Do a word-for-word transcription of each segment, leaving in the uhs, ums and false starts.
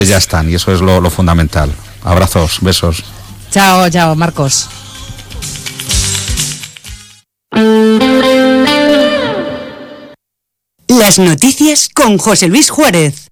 Ya están, y eso es lo, lo fundamental. Abrazos, besos. Chao, chao, Marcos. Las noticias con José Luis Juárez.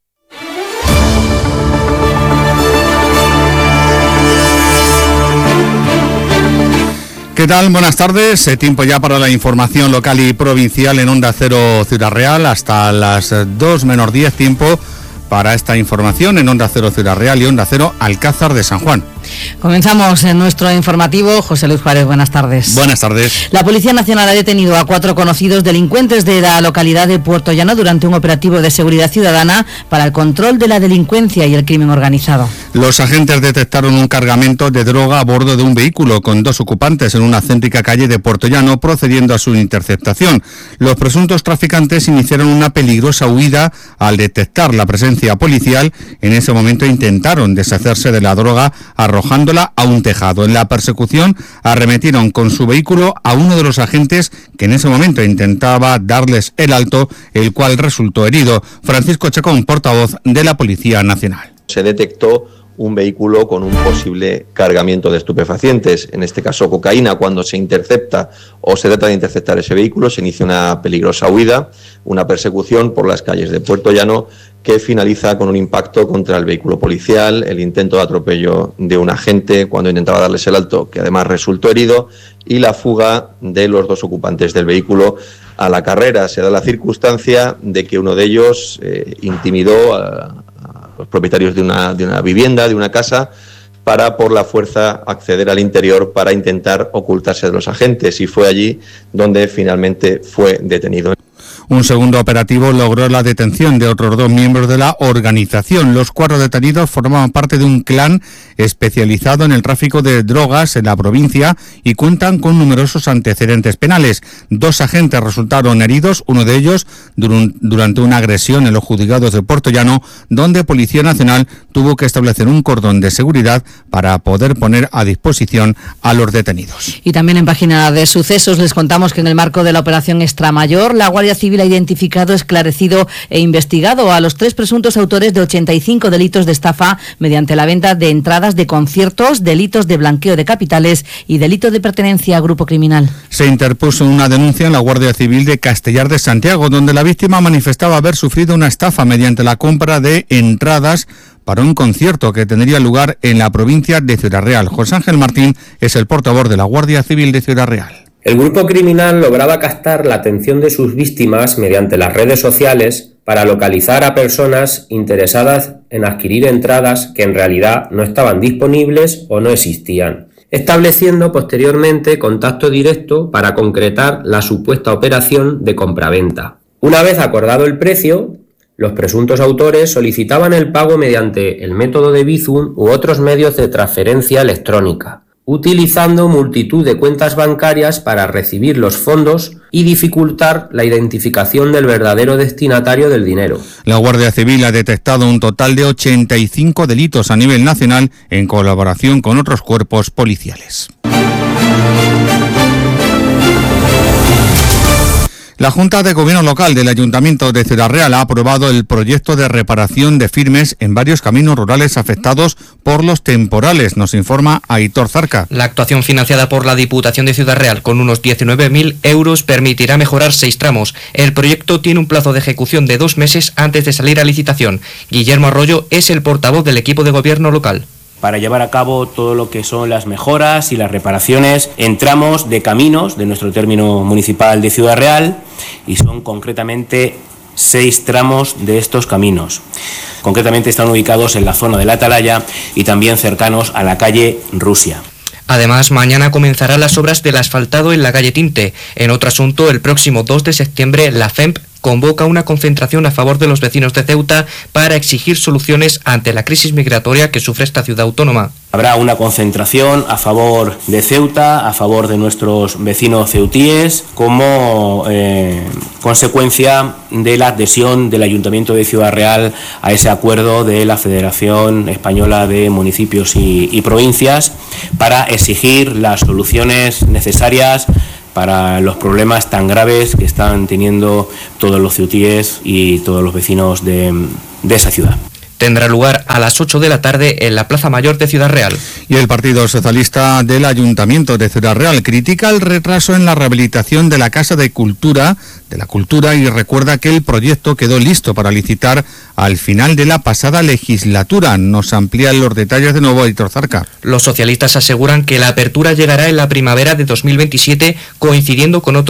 ¿Qué tal? Buenas tardes. Eh, tiempo ya para la información local y provincial en Onda Cero Ciudad Real. Hasta las dos menos diez, tiempo para esta información en Onda Cero Ciudad Real y Onda Cero Alcázar de San Juan. Comenzamos en nuestro informativo. José Luis Juárez, buenas tardes. Buenas tardes. La Policía Nacional ha detenido a cuatro conocidos delincuentes de la localidad de Puerto Llano durante un operativo de seguridad ciudadana para el control de la delincuencia y el crimen organizado. Los agentes detectaron un cargamento de droga a bordo de un vehículo con dos ocupantes en una céntrica calle de Puerto Llano, procediendo a su interceptación. Los presuntos traficantes iniciaron una peligrosa huida al detectar la presencia policial. En ese momento intentaron deshacerse de la droga arrojándola a un tejado. En la persecución arremetieron con su vehículo a uno de los agentes que en ese momento intentaba darles el alto, el cual resultó herido. Francisco Chacón, portavoz de la Policía Nacional. Se detectó un vehículo con un posible cargamiento de estupefacientes, en este caso cocaína. Cuando se intercepta o se trata de interceptar ese vehículo, se inicia una peligrosa huida, una persecución por las calles de Puerto Llano que finaliza con un impacto contra el vehículo policial, el intento de atropello de un agente cuando intentaba darles el alto, que además resultó herido, y la fuga de los dos ocupantes del vehículo a la carrera. Se da la circunstancia de que uno de ellos eh, intimidó a los propietarios de una, de una vivienda, de una casa, para por la fuerza acceder al interior para intentar ocultarse de los agentes, y fue allí donde finalmente fue detenido. Un segundo operativo logró la detención de otros dos miembros de la organización. Los cuatro detenidos formaban parte de un clan especializado en el tráfico de drogas en la provincia y cuentan con numerosos antecedentes penales. Dos agentes resultaron heridos, uno de ellos durante una agresión en los juzgados de Puerto Llano, donde Policía Nacional tuvo que establecer un cordón de seguridad para poder poner a disposición a los detenidos. Y también en página de sucesos les contamos que en el marco de la operación Extramayor, la Guardia Civil ha identificado, esclarecido e investigado a los tres presuntos autores de ochenta y cinco delitos de estafa mediante la venta de entradas de conciertos, delitos de blanqueo de capitales y delito de pertenencia a grupo criminal. Se interpuso una denuncia en la Guardia Civil de Castellar de Santiago, donde la víctima manifestaba haber sufrido una estafa mediante la compra de entradas para un concierto que tendría lugar en la provincia de Ciudad Real. José Ángel Martín es el portavoz de la Guardia Civil de Ciudad Real. El grupo criminal lograba captar la atención de sus víctimas mediante las redes sociales para localizar a personas interesadas en adquirir entradas que en realidad no estaban disponibles o no existían, estableciendo posteriormente contacto directo para concretar la supuesta operación de compraventa. Una vez acordado el precio, los presuntos autores solicitaban el pago mediante el método de Bizum u otros medios de transferencia electrónica, utilizando multitud de cuentas bancarias para recibir los fondos y dificultar la identificación del verdadero destinatario del dinero. La Guardia Civil ha detectado un total de ochenta y cinco delitos a nivel nacional en colaboración con otros cuerpos policiales. La Junta de Gobierno Local del Ayuntamiento de Ciudad Real ha aprobado el proyecto de reparación de firmes en varios caminos rurales afectados por los temporales, nos informa Aitor Zarca. La actuación financiada por la Diputación de Ciudad Real con unos diecinueve mil euros permitirá mejorar seis tramos. El proyecto tiene un plazo de ejecución de dos meses antes de salir a licitación. Guillermo Arroyo es el portavoz del equipo de Gobierno local. Para llevar a cabo todo lo que son las mejoras y las reparaciones en tramos de caminos de nuestro término municipal de Ciudad Real, y son concretamente seis tramos de estos caminos. Concretamente están ubicados en la zona de la Atalaya y también cercanos a la calle Rusia. Además, mañana comenzarán las obras del asfaltado en la calle Tinte. En otro asunto, el próximo dos de septiembre, la F E M P convoca una concentración a favor de los vecinos de Ceuta para exigir soluciones ante la crisis migratoria que sufre esta ciudad autónoma. Habrá una concentración a favor de Ceuta, a favor de nuestros vecinos ceutíes, como eh, consecuencia de la adhesión del Ayuntamiento de Ciudad Real a ese acuerdo de la Federación Española de Municipios y, y Provincias para exigir las soluciones necesarias para los problemas tan graves que están teniendo todos los ceutíes y todos los vecinos de, de esa ciudad. Tendrá lugar a las ocho de la tarde en la Plaza Mayor de Ciudad Real. Y el Partido Socialista del Ayuntamiento de Ciudad Real critica el retraso en la rehabilitación de la Casa de Cultura, de la Cultura y recuerda que el proyecto quedó listo para licitar al final de la pasada legislatura. Nos amplían los detalles de nuevo Aitor Zarca. Los socialistas aseguran que la apertura llegará en la primavera de dos mil veintisiete, coincidiendo con otro